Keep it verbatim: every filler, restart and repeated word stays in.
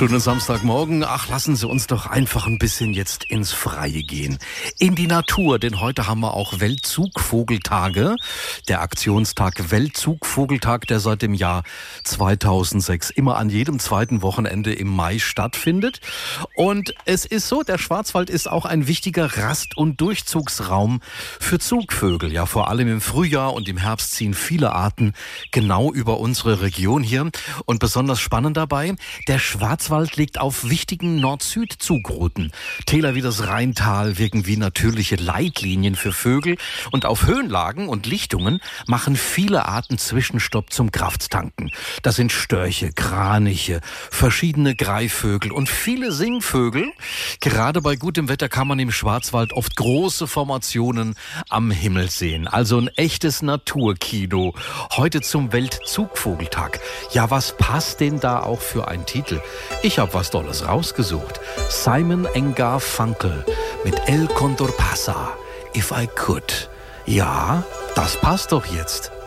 Schönen Samstagmorgen. Ach, lassen Sie uns doch einfach ein bisschen jetzt ins Freie gehen. In die Natur, denn heute haben wir auch Weltzugvogeltage. Der Aktionstag Weltzugvogeltag, der seit dem Jahr zweitausendsechs immer an jedem zweiten Wochenende im Mai stattfindet. Und es ist so, der Schwarzwald ist auch ein wichtiger Rast- und Durchzugsraum für Zugvögel. Ja, vor allem im Frühjahr und im Herbst ziehen viele Arten genau über unsere Region hier. Und besonders spannend dabei, der Schwarzwald liegt auf wichtigen Nord-Süd-Zugrouten. Täler wie das Rheintal wirken wie natürliche Leitlinien für Vögel. Und auf Höhenlagen und Lichtungen machen viele Arten Zwischenstopp zum Krafttanken. Das sind Störche, Kraniche, verschiedene Greifvögel und viele Singvögel. Gerade bei gutem Wetter kann man im Schwarzwald oft große Formationen am Himmel sehen. Also ein echtes Naturkino. Heute zum Weltzugvogeltag. Ja, was passt denn da auch für ein Titel? Ich habe was Tolles rausgesucht. Simon and Garfunkel mit El Condor Pasa, If I Could. Ja, das passt doch jetzt.